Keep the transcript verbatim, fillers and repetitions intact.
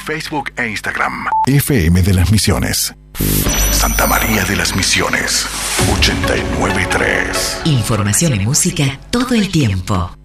Facebook e Instagram. F M de las Misiones. Santa María de las Misiones. ochenta y nueve punto tres. Información y música todo el tiempo.